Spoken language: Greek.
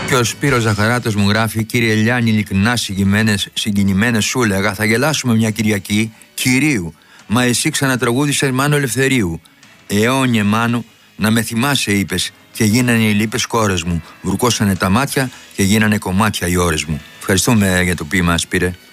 Και ο Σπύρος Ζαχαράτος μου γράφει: Κύριε Λιάννη, ειλικρινά συγκινημένες σου λέγα, θα γελάσουμε μια Κυριακή Κυρίου. Μα εσύ ξανατραγούδισες Μάνο Ελευθερίου. Αιώνιε Μάνο, να με θυμάσαι, είπες, και γίνανε οι λύπες κόρες μου. Βουρκώσανε τα μάτια και γίνανε κομμάτια οι ώρες μου. Ευχαριστούμε για το ποίημα, Σπύρε.